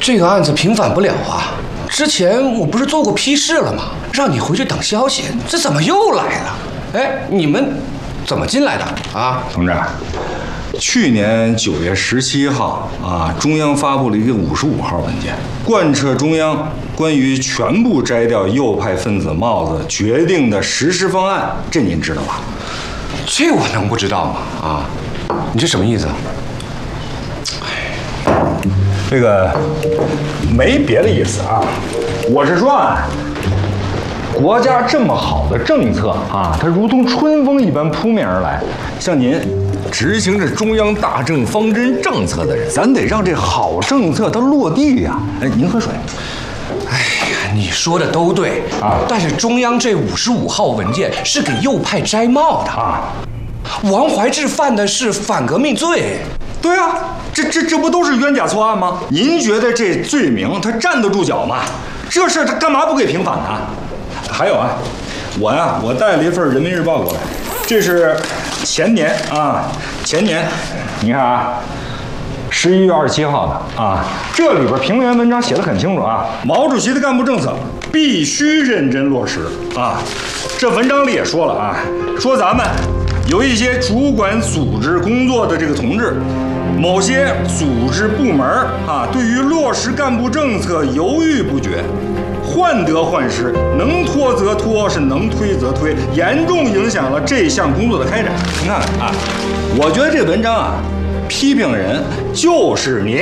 这个案子平反不了啊！之前我不是做过批示了吗？让你回去等消息，这怎么又来了？哎，你们怎么进来的啊？ 同志，去年9月17号啊，中央发布了一个55号文件，贯彻中央关于全部摘掉右派分子帽子决定的实施方案，这您知道吧？ 这我能不知道吗？啊，你这什么意思？ 这个没别的意思啊，我是说啊，国家这么好的政策啊，它如同春风一般扑面而来。像您执行着中央大政方针政策的人，咱得让这好政策它落地呀。哎，您喝水。 哎呀，你说的都对啊， 但是中央这55号文件是给右派摘帽的啊。 王怀志犯的是反革命罪。 对啊，这不都是冤假错案吗？您觉得这罪名他站得住脚吗？这事他干嘛不给平反呢？还有啊，我带了一份《人民日报》过来，这是前年，你看啊，11月27号的啊，这里边评论员文章写得很清楚啊，毛主席的干部政策必须认真落实啊。这文章里也说了啊，说咱们有一些主管组织工作的这个同志，某些组织部门啊，对于落实干部政策犹豫不决，患得患失，能拖则拖，是能推则推，严重影响了这项工作的开展。您看看啊，我觉得这文章啊，批评人就是你。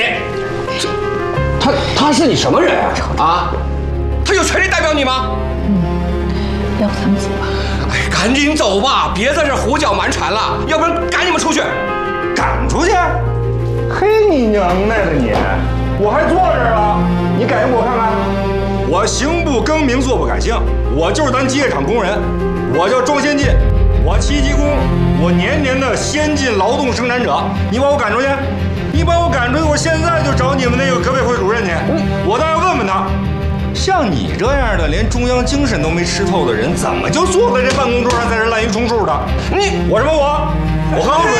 他是你什么人啊？啊，他有权利代表你吗？ 要不咱们走吧？ 哎，赶紧走吧，别在这胡搅蛮缠了，要不然赶你们出去。 赶出去？嘿，你娘耐的你！我还坐这儿了，你赶紧给我看看。我行不更名，坐不改姓，我就是咱机械厂工人，我叫庄先进，我7级工，我年年的先进劳动生产者。你把我赶出去？你把我赶出去，我现在就找你们那个革委会主任去，我倒要问问他，像你这样的连中央精神都没吃透的人，怎么就坐在这办公桌上在这滥竽充数的？我什么我喝口水。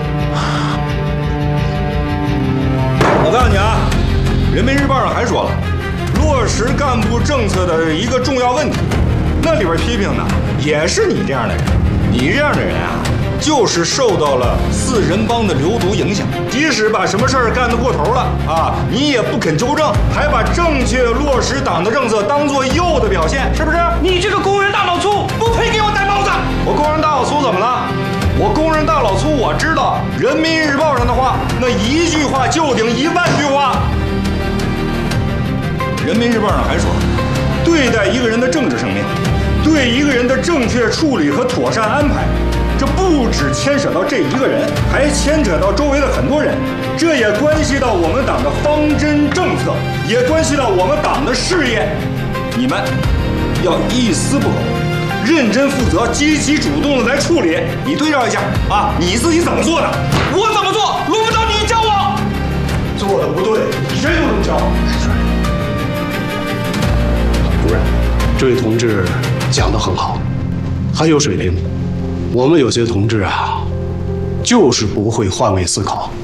我告诉你啊，《人民日报》上还说了，落实干部政策的一个重要问题，那里边批评的也是你这样的人。你这样的人啊，就是受到了4人帮的流毒影响，即使把什么事儿干得过头了啊，你也不肯纠正，还把正确落实党的政策当作右的表现，是不是？ 你这个工人大老粗，不配给我戴帽子！ 我工人大老粗怎么了？我工人大老粗，我知道《人民日报》上的话，那一句话就顶1万句话。《人民日报》上还说，对待一个人的政治生命，对一个人的正确处理和妥善安排，这不只牵扯到这一个人，还牵扯到周围的很多人，这也关系到我们党的方针政策，也关系到我们党的事业。你们要一丝不苟，认真负责，积极主动的来处理。你对照一下啊，你自己怎么做的？ 我怎么做，轮不到你教我。 做的不对，谁都能教。 主任，这位同志讲得很好，很有水平。我们有些同志啊，就是不会换位思考。